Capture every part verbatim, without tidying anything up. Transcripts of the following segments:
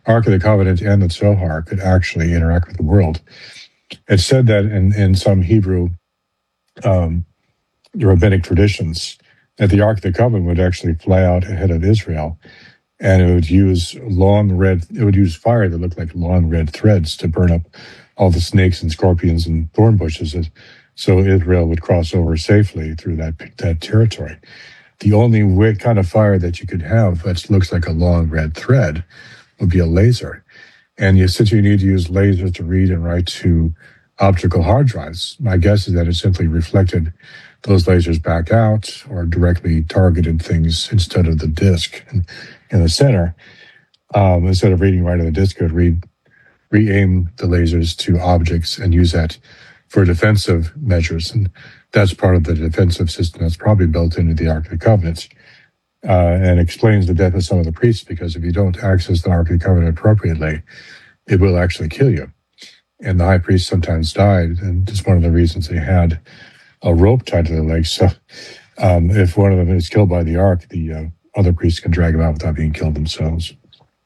Ark of the Covenant and the Zohar could actually interact with the world. It's said that in, in some Hebrew um, rabbinic traditions, that the Ark of the Covenant would actually fly out ahead of Israel, and it would use long red, it would use fire that looked like long red threads to burn up all the snakes and scorpions and thorn bushes, so Israel would cross over safely through that that territory. The only way, kind of fire that you could have that looks like a long red thread would be a laser. And you, since you need to use lasers to read and write to optical hard drives, my guess is that it simply reflected those lasers back out or directly targeted things instead of the disk in, in the center. Um, instead of reading right on the disk, it would read, re-aim the lasers to objects and use that for defensive measures. And that's part of the defensive system that's probably built into the Ark of the Covenant, uh, and explains the death of some of the priests, because if you don't access the Ark of the Covenant appropriately, it will actually kill you. And the high priest sometimes died, and it's one of the reasons they had a rope tied to their legs. So um, if one of them is killed by the Ark, the uh, other priests can drag them out without being killed themselves.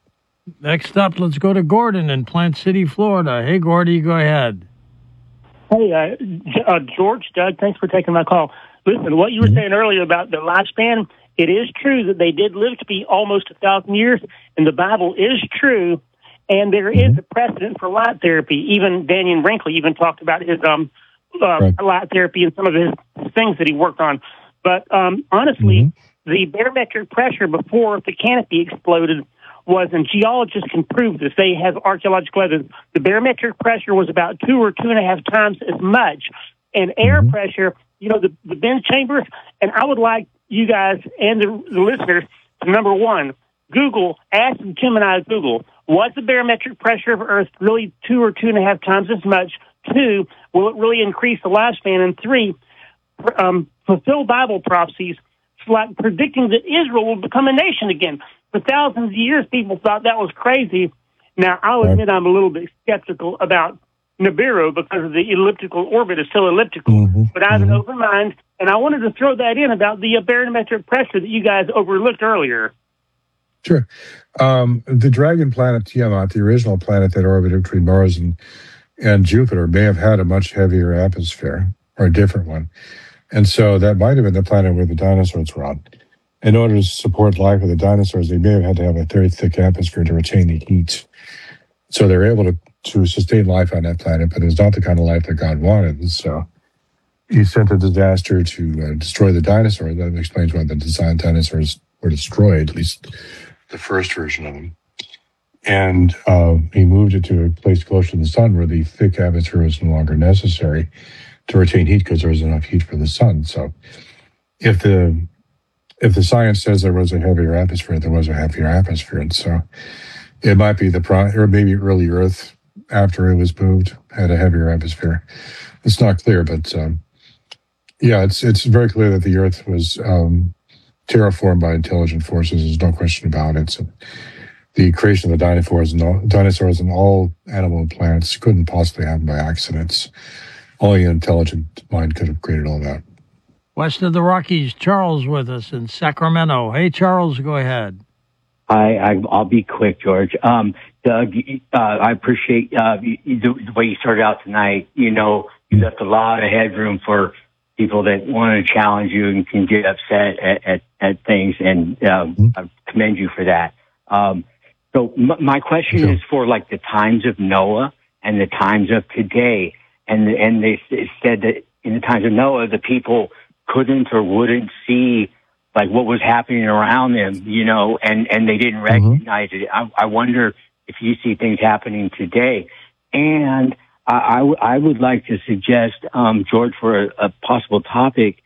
Next up, let's go to Gordon in Plant City, Florida. Hey, Gordy, go ahead. Hey, uh, uh, George, Doug, thanks for taking my call. Listen, what you were saying earlier about the lifespan, it is true that they did live to be almost a thousand years, and the Bible is true, and there is a precedent for light therapy. Even Daniel Brinkley even talked about his um, uh, right. light therapy and some of his things that he worked on. But um, honestly, mm-hmm. the barometric pressure before the canopy exploded was, and geologists can prove this, they have archaeological evidence, the barometric pressure was about two or two and a half times as much. And air mm-hmm. pressure, you know, the, the vent chambers, and I would like you guys and the, the listeners to, number one, Google, ask Gemini Google, was the barometric pressure of Earth really two or two and a half times as much? Two, will it really increase the lifespan? And three, um, fulfill Bible prophecies, like predicting that Israel will become a nation again. For thousands of years, people thought that was crazy. Now, I'll admit I'm a little bit skeptical about Nibiru because of the elliptical orbit is so elliptical. Mm-hmm. But I have mm-hmm. an open mind, and I wanted to throw that in about the barometric pressure that you guys overlooked earlier. Sure. Um, the dragon planet Tiamat, the original planet that orbited between Mars and, and Jupiter, may have had a much heavier atmosphere, or a different one. And so that might have been the planet where the dinosaurs were on. In order to support life with the dinosaurs, they may have had to have a very thick atmosphere to retain the heat. So they were able to, to sustain life on that planet, but it was not the kind of life that God wanted. And so he sent a disaster to uh, destroy the dinosaurs. That explains why the designed dinosaurs were destroyed, at least the first version of them. And uh, he moved it to a place close to the sun where the thick atmosphere was no longer necessary to retain heat because there was enough heat for the sun. So if the if the science says there was a heavier atmosphere, there was a heavier atmosphere. And so it might be the, pro- or maybe early Earth after it was moved had a heavier atmosphere. It's not clear, but um, yeah, it's it's very clear that the Earth was um, terraformed by intelligent forces. There's no question about it. So the creation of the dinosaurs and all, dinosaurs and all animal and plants couldn't possibly happen by accidents. Only an intelligent mind could have created all that. West of the Rockies, Charles with us in Sacramento. Hey, Charles, go ahead. I, I I'll be quick, George. Um, Doug, uh, I appreciate uh, you, the way you started out tonight. You know, you left a lot of headroom for people that want to challenge you and can get upset at, at, at things, and um, mm-hmm. I commend you for that. Um, so m- my question sure. is for like the times of Noah and the times of today. And and they said that in the times of Noah, the people couldn't or wouldn't see like what was happening around them, you know, and, and they didn't recognize mm-hmm. it. I, I wonder if you see things happening today. And I, I, w- I would like to suggest, um, George, for a, a possible topic,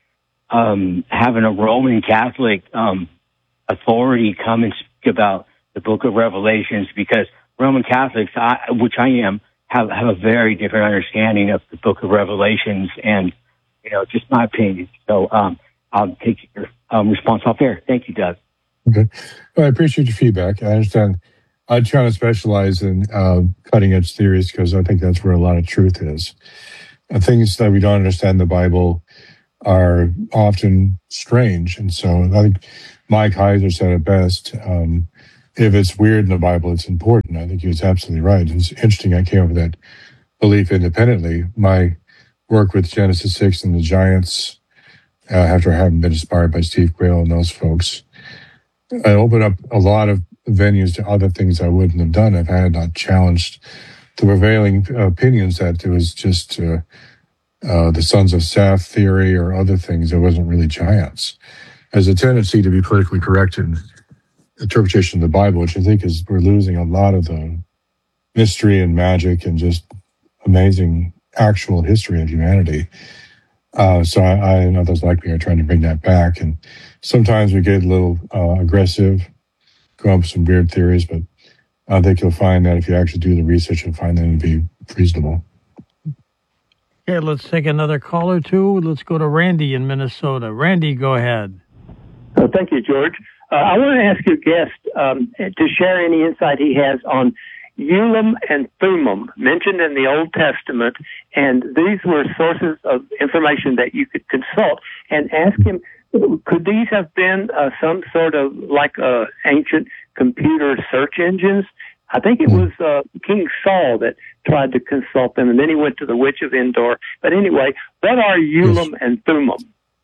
um, having a Roman Catholic um, authority come and speak about the Book of Revelations, because Roman Catholics, I, which I am, have, have a very different understanding of the Book of Revelations, and, you know, just my opinion. So um, I'll take your um, response off air. Thank you, Doug. Okay. Well, I appreciate your feedback. I understand. I try to specialize in uh, cutting-edge theories because I think that's where a lot of truth is. Uh, things that we don't understand in the Bible are often strange. And so I think Mike Heiser said it best. Um, if it's weird in the Bible, it's important. I think he was absolutely right. It's interesting I came up with that belief independently. My work with Genesis six and the Giants, uh, after having been inspired by Steve Quayle and those folks, I opened up a lot of venues to other things I wouldn't have done if I had not challenged the prevailing opinions that it was just uh, uh, the Sons of Seth theory or other things. It wasn't really giants. There's a tendency to be politically correct in interpretation of the Bible, which I think is we're losing a lot of the mystery and magic and just amazing actual history of humanity. Uh, so I, I and others like me are trying to bring that back. And sometimes we get a little uh, aggressive, come up with some weird theories, but I think you'll find that if you actually do the research, you'll find them to be reasonable. Okay, let's take another call or two. Let's go to Randy in Minnesota. Randy, go ahead. Uh, thank you, George. Uh, I want to ask your guest um, to share any insight he has on Ulam and Thummim, mentioned in the Old Testament, and these were sources of information that you could consult, and ask him, could these have been uh, some sort of like uh, ancient computer search engines? I think it was uh, King Saul that tried to consult them, and then he went to the Witch of Endor. But anyway, what are Ulam yes. and Thummim?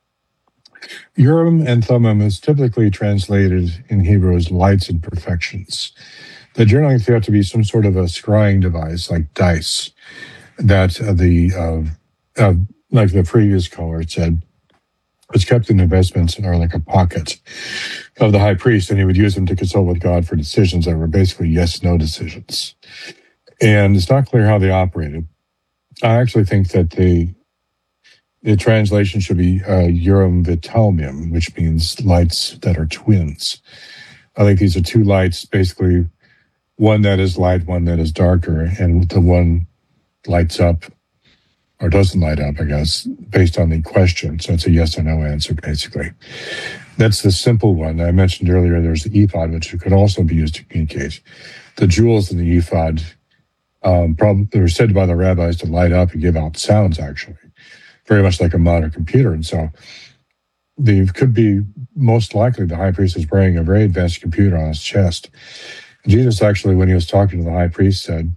Urim and Thummim is typically translated in Hebrew as lights and perfections. They generally have to be some sort of a scrying device, like dice, that uh, the, uh, uh, like the previous caller said, was kept in investments or like a pocket of the high priest, and he would use them to consult with God for decisions that were basically yes-no decisions. And it's not clear how they operated. I actually think that the the translation should be uh, Urim v'Tummim, which means lights that are twins. I think these are two lights, basically one that is light, one that is darker, and the one lights up or doesn't light up, I guess, based on the question. So it's a yes or no answer, basically. That's the simple one. I mentioned earlier there's the ephod, which could also be used to communicate. The jewels in the ephod, um, probably, they were said by the rabbis to light up and give out sounds, actually, very much like a modern computer. And so they could be, most likely, the high priest is wearing a very advanced computer on his chest. Jesus actually, when he was talking to the high priest, said,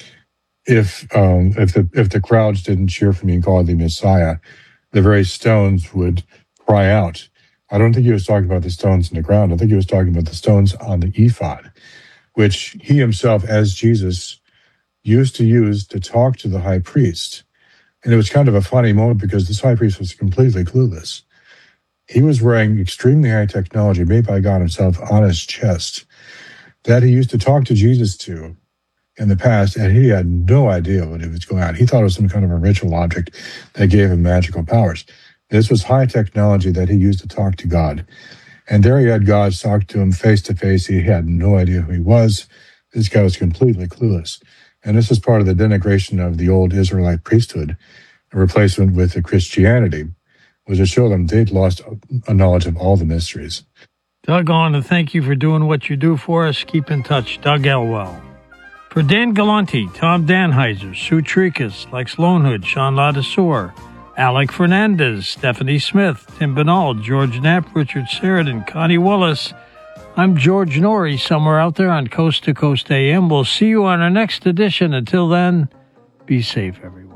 if um, if the if the crowds didn't cheer for me and call the Messiah, the very stones would cry out. I don't think he was talking about the stones in the ground. I think he was talking about the stones on the ephod, which he himself, as Jesus, used to use to talk to the high priest. And it was kind of a funny moment because this high priest was completely clueless. He was wearing extremely high technology made by God himself on his chest that he used to talk to Jesus to in the past, and he had no idea what it was going on. He thought it was some kind of a ritual object that gave him magical powers. This was high technology that he used to talk to God. And there he had God talk to him face to face. He had no idea who he was. This guy was completely clueless. And this is part of the denigration of the old Israelite priesthood, a replacement with the Christianity, was to show them they'd lost a knowledge of all the mysteries. Doug, I want to thank you for doing what you do for us. Keep in touch. Doug Elwell. For Dan Galanti, Tom Danheiser, Sue Trikas, Lex Lonehood, Sean Ladesseur, Alec Fernandez, Stephanie Smith, Tim Benall, George Knapp, Richard Sheridan, Connie Willis, I'm George Norrie, somewhere out there on Coast to Coast A M. We'll see you on our next edition. Until then, be safe, everyone.